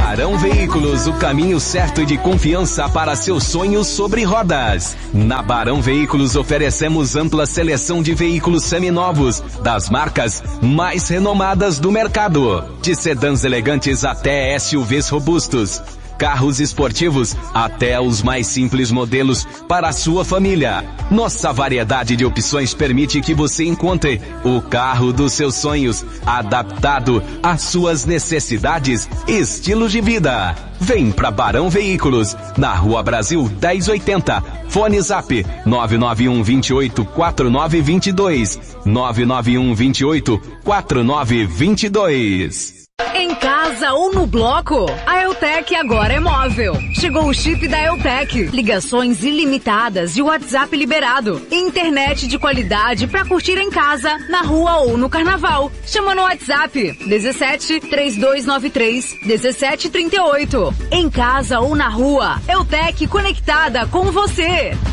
Barão Veículos, o caminho certo de confiança para seus sonhos sobre rodas. Na Barão Veículos oferecemos ampla seleção de veículos seminovos, das marcas mais renomadas do mercado. De sedãs elegantes até SUVs robustos. Carros esportivos até os mais simples modelos para a sua família. Nossa variedade de opções permite que você encontre o carro dos seus sonhos, adaptado às suas necessidades e estilo de vida. Vem pra Barão Veículos, na Rua Brasil 1080. Fone Zap 991 28 4922. 991 28 4922. Em casa ou no bloco, a Eutec agora é móvel. Chegou o chip da Eutec. Ligações ilimitadas e WhatsApp liberado. Internet de qualidade pra curtir em casa, na rua ou no carnaval. Chama no WhatsApp 17 3293 1738. Em casa ou na rua, Eutec conectada com você.